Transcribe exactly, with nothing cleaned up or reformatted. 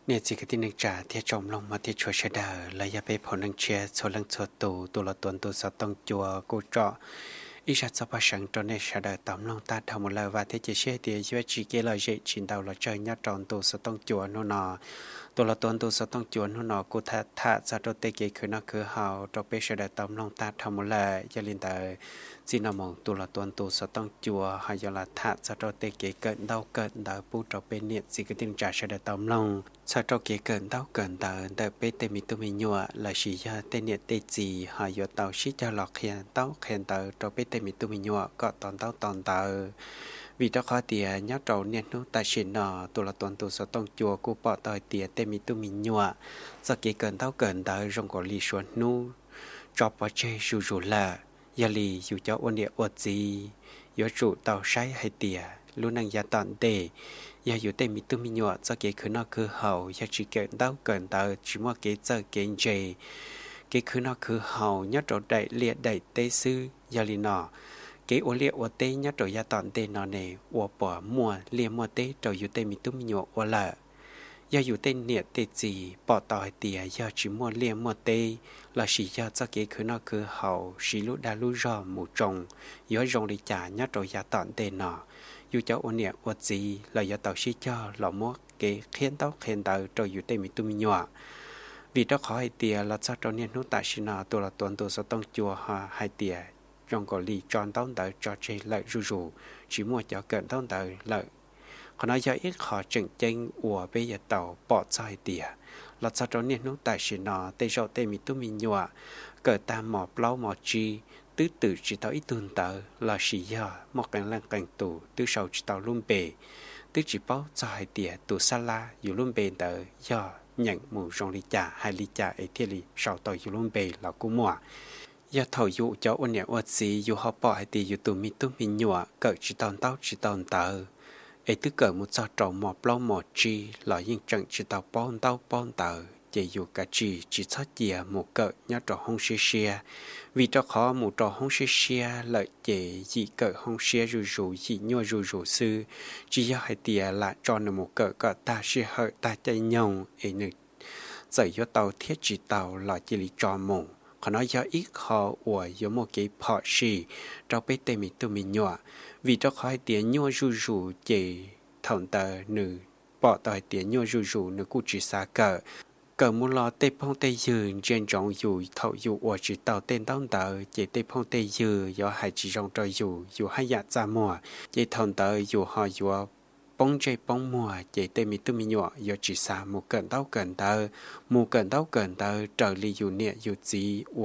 เนี่ยจิกตินึกจ่าเที่ยจมลงมาที่ชัวเชดาและยาไปพอนังเชียโซลังโซตูตัวละตวนตัวสต้องจัวกูเจาะอีชัดสปาชังจนในชดาตอมลงตาทำหมดเลยว่าที่จะเชื่อเดียว่าจีเกลอยเจชินดาวละเจยัดจอนตัวสต้องจัวโนนอตัวละตวนตัวสต้องจัวโนนอกูทัดทัดจะตัวเตเกคือนักคือเฮาตัวเปชดาตอมลงตาทำหมดเลยยาลินตาจีนามองตัวละตวนตัวสต้องจัวหายละทัดจะตัวเตเกเกินดาวเกินดาวปูตัวเป็นเนี่ยจิกตินจ่าชดาตอมลงsa trâu kế cận tao cận tao đợi bé tê mi tụi mình nhua là chỉ ra tê nhiệt tê gì hay do tao chỉ cho lọt khen tao khen tao trâu bé tê mi tụi mình nhua có tòn tao tòn tao vì đó khó tiề nhớ trâu nhiệt nô ta xin nọ tụi là tuần tụi sao tông chùa cô bỏ tao tiề tê mi tụi mình nhua sa kế cận tao cận tao trong cổ lì xuân nô cho bỏ chơi rủ rủ là giờ lì dù cho ôn địa ôn gì do chủ tao sai hay tiề luôn năng giá tòn tê giờอยู่เต็มมีตุ้มมีหยอดจะเกี่ยคือนอกคือเห่าอยากจีเกินเต้าเกินเตาชิมัวเกี่ยเจอเกี่ยเจเกี่ยคือนอกคือเห่ายัดโดดได้เลียได้เตซื้อยาลีนอเกี่ยอวเลียอวเตยัดโดยาตอนเตนอเนอวปอมัวเลียมัวเตโดอยู่เต็มมีตุ้มมีหยอดอวละยาอยู่เต็มเนี่ยเตจีปอต่อยเตียยาชิมัวเลียมัวเตลาชียาจะเกี่ยคือนอกคือเห่าชิลุดาลุรอหมู่จงย้อยจงลิจ่ายัดโดยาตอนเตนออยู่เจ้าอันเนี่ยวัดจีเลยอย่าต่อชี้เจ้าหล่อมัวเกะเขียนเต้าเขียนเตาโดยอยู่เต็มมีตุ้มหยวกvì đó khó hay tiề là cho trong niên nút tại xinตัวละตัวตัวสต้องจัวหาhay tiề trong cổ lì tròn tao tới cho chơi lại rù rù chỉ mua cho cận tao tới lại còn nói cho ít khó chỉnh chân của bây giờ tàu bỏ chạy tiề là cho trong niên nút tại xin tây cho tây miตุ้มหยวกcỡ ta mò plau mò chi tứ tự chỉ tao ít tuần tờ là sĩ do một cái lăng cảnh tù tứ sau chỉ tao luôn bề tứ chỉ bao cho hai tiệt tù sa la dù luôn bề tờ do nhận mù rong li trà hai li trà ấy thiết li sau tàu dù luôn bề là cú mùa do thầu dụ cho ôn nhẹ ôn xí dù họ bỏ hai tiệt dù tù mi tù mi nhọ cỡ chỉ tao tao chỉ tao tờ ấy tứ cỡ một sao trầu mò plau mò chi là những trận chỉ tao bao tao bao tờ chỉ dù cả chỉ chỉ thoát dìa một cỡ nhớ trò hông xê xê vì cho khó một trò hông xê xê lợi chỉ dị cỡ hông xê rù rù dị nhua rù rù sư chỉ do hai tìa là cho nó một cỡ cỡ ta xê hợi ta chạy nhông ấy nữ dạy cho tàu thiết chỉ tàu là chỉ lý cho mộng còn nói do ít khó của do một cái phọ xì cho bê tê mi tù mi nhua vì cho khó hai tìa nhua rù rù chỉ thổng tờ nữ bỏ tàu hai tìa nhua rù rù nữ cụ chỉ xa cỡ cờ mua lo tê phong tê dư trên trọng dù thầu dù ở chỉ tàu tên tao tờ chỉ tê phong tê dư do hai chỉ trong trời dù dù hai dạ ra mùa chỉ thằng tờ dù họ dù bông chơi bông mùa chỉ tê mi tụi mi nhọ do chỉ xa một cận tao cận tờ một cận tao cận tờ trời li dù nhẹ dù gì